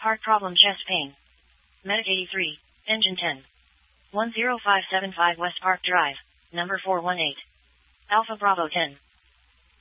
Heart problem, chest pain. Medic 83, engine 10. 10575 West Park Drive, number 418. Alpha Bravo 10.